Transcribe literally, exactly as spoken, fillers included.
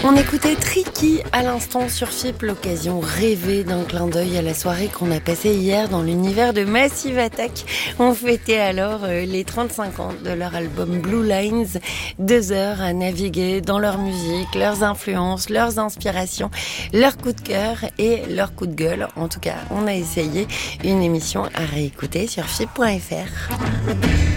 On écoutait Tricky à l'instant sur F I P, l'occasion rêvée d'un clin d'œil à la soirée qu'on a passée hier dans l'univers de Massive Attack. On fêtait alors euh, les trente-cinq ans de leur album Blue Lines. Deux heures à naviguer dans leur musique, leurs influences, leurs inspirations, leurs coups de cœur et leurs coups de gueule. En tout cas, on a essayé une émission à réécouter sur F I P point F R.